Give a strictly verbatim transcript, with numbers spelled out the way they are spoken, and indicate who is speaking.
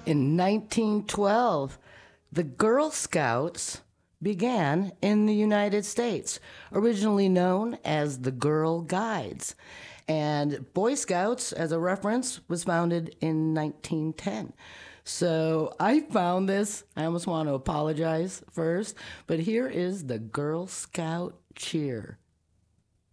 Speaker 1: In nineteen twelve, the Girl Scouts began in the United States, originally known as the Girl Guides. And Boy Scouts, as a reference, was founded in nineteen ten. So I found this. I almost want to apologize first, but here is the Girl Scout cheer.